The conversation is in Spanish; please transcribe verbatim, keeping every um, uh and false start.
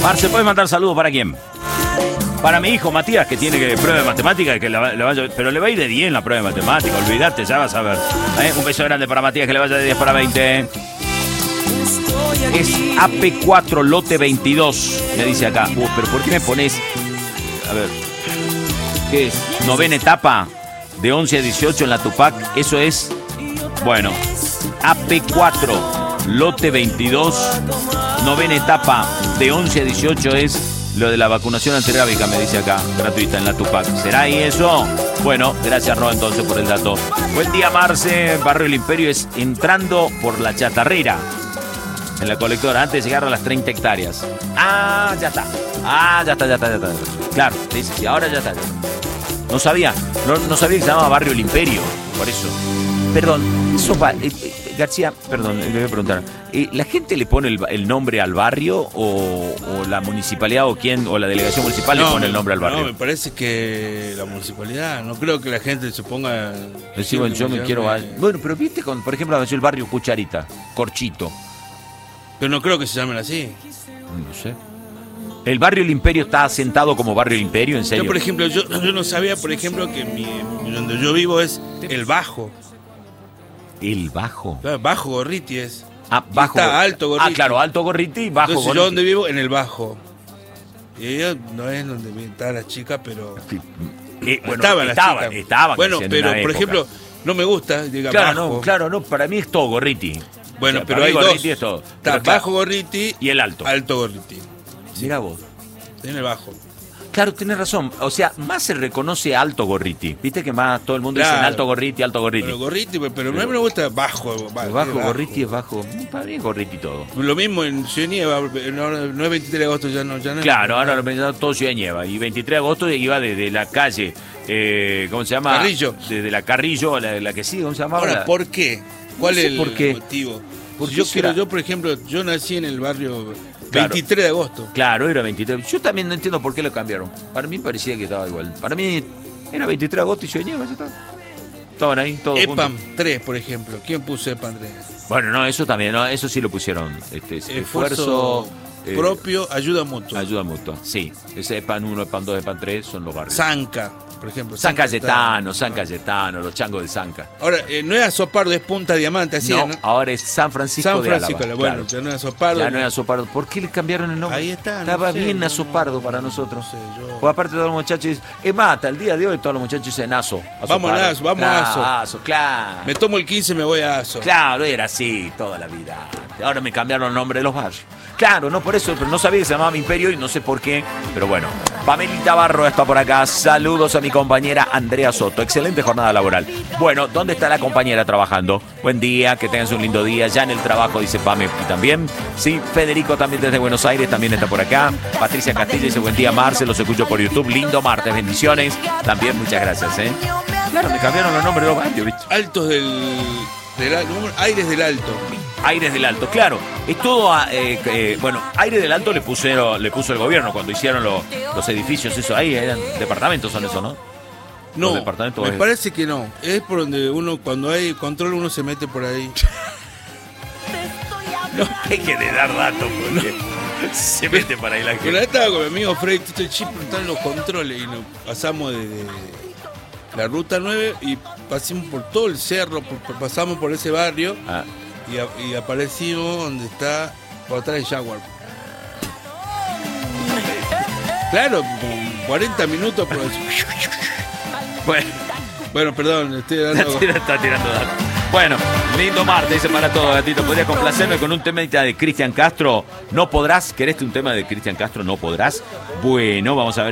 Marce, ¿puedes mandar saludos para quién? Para mi hijo Matías, que tiene que prueba de matemática, que le, le vaya, pero le va a ir de diez en la prueba de matemática, olvídate, ya vas a ver. ¿Eh? Un beso grande para Matías, que le vaya de diez para veinte. Es A P cuatro lote veintidós, me dice acá. Uh, pero ¿por qué me pones? A ver, ¿qué es? Novena etapa de once a dieciocho en la Tupac. Eso es, bueno, A P cuatro lote veintidós, novena etapa de once a dieciocho es lo de la vacunación antirrábica, me dice acá, gratuita en la Tupac. ¿Será ahí eso? Bueno, gracias, Ro, entonces, por el dato. Buen día, Marce. Barrio El Imperio es entrando por la chatarrera, en la colectora, antes de llegar a las treinta hectáreas. Ah, ya está. Ah, ya está, ya está, ya está. Claro, dice, sí, ahora ya está. No sabía, no, no sabía que se llamaba Barrio El Imperio, por eso. Perdón, eso va... Eh, eh, García, perdón, le voy a preguntar. Eh, ¿La gente le pone el, el nombre al barrio o, o la municipalidad o quién o la delegación municipal no, le pone el nombre al barrio? No, me parece que la municipalidad, no creo que la gente se ponga... Decimos, yo me quiero... Me... Bueno, pero viste, con, por ejemplo, el barrio Cucharita, Corchito. Pero no creo que se llamen así. No sé. ¿El barrio El Imperio está asentado como barrio El Imperio, en serio? Yo, por ejemplo, yo, yo no sabía, por ejemplo, que mi, donde yo vivo es El Bajo. El Bajo. Claro, Bajo Gorriti es. Ah, Bajo. Está Alto Gorriti. Ah, claro, Alto Gorriti y Bajo Entonces, Gorriti. yo donde vivo, en el Bajo. Y ella no es donde está la chica, pero... Sí. Eh, bueno, estaban estaban, las chicas. estaban. Bueno, pero, por época. ejemplo, no me gusta, diga claro, Bajo. No, claro, no, para mí es todo Gorriti. Bueno, o sea, pero hay Gorriti dos. Es todo. Está Pero, Bajo claro, Gorriti y el Alto. Alto Gorriti. Mirá vos. En el Bajo. Claro, tienes razón. O sea, más se reconoce Alto Gorriti. Viste que más todo el mundo claro. dice Alto Gorriti, Alto Gorriti. Pero Gorriti, pero, pero, pero a mí me gusta Bajo. Bajo, bajo Gorriti es Bajo. Para mí es Gorriti todo. Lo mismo en Ciudad Nieva, no, no es veintitrés de agosto, ya no. Ya no claro, ahora lo pensamos todo Ciudad Nieva. Y veintitrés de agosto iba desde la calle, eh, ¿cómo se llama? Carrillo. Desde la Carrillo, la, la que sí, ¿cómo se llama? Ahora, la... ¿por qué? ¿Cuál no sé es el por qué. motivo? Porque yo quiero, era... yo por ejemplo, yo nací en el barrio claro. veintitrés de agosto. Claro, era veintitrés. Yo también no entiendo por qué lo cambiaron. Para mí parecía que estaba igual. Para mí era veintitrés de agosto y Ciudad Nieva, ya está. Estaban ahí todos EPAM juntos. tres, por ejemplo. ¿Quién puso EPAM tres? Bueno, no, eso también, no, eso sí lo pusieron. Este, Esfuerzo, esfuerzo eh, propio, ayuda mutua. Ayuda mutua, sí. Ese EPAM uno, EPAM dos, EPAM tres son los barrios. Zanca, por ejemplo. San Cayetano, San Cayetano, los changos de Zanca. Ahora, eh, no es Azopardo, es Punta Diamante, así no, ¿no? ahora es San Francisco, San Francisco de Álava. Bueno, claro. ya no es Azopardo. Ya no es Azopardo. ¿Por qué le cambiaron el nombre? Ahí está. Estaba no sé, bien no, Azopardo no, para no, nosotros. No sé, yo... O aparte todos los muchachos, es más, hasta el día de hoy todos los muchachos dicen Azo. Vamos a Azo, vamos claro, a Azo. Azo, claro. Me tomo el quince y me voy a Azo. Claro, era así toda la vida. Ahora me cambiaron el nombre de los barrios. Claro, no por eso, pero no sabía que se llamaba Mi Imperio y no sé por qué. Pero bueno, Pamelita Barro está por acá. Saludos a mi compañera Andrea Soto. Excelente jornada laboral. Bueno, ¿dónde está la compañera trabajando? Buen día, que tengas un lindo día. Ya en el trabajo, dice Pame. Y también, sí, Federico también desde Buenos Aires, también está por acá. Patricia Castillo dice, buen día, Marce, los escucho por YouTube. Lindo martes, bendiciones. También muchas gracias, ¿eh? Claro, me cambiaron los nombres de los barrios, ¿viste? Altos del... del Aires del Alto. Aires del Alto, claro. Es todo, a, eh, eh, bueno, Aires del Alto le pusieron, le puso el gobierno cuando hicieron lo, los edificios, eso ahí, eran departamentos son eso, ¿no? No, los departamentos me es... parece que no. Es por donde uno, cuando hay control, uno se mete por ahí. No hay que le dar datos porque no. Se mete para ahí la gente. Pero estaba con mi amigo Freddy, el chip, están los controles y nos pasamos de, de la ruta nueve y pasamos por todo el cerro, por, por, pasamos por ese barrio. Ah. Y, a, y aparecimos donde está por atrás el Jaguar. Claro, cuarenta minutos por eso. Bueno, bueno, perdón, estoy dando... Está tirando datos. Bueno, lindo martes, dice para todo, gatito. ¿Podrías complacerme con un tema de Cristian Castro? ¿No podrás? ¿Querés un tema de Cristian Castro? ¿No podrás? Bueno, vamos a ver.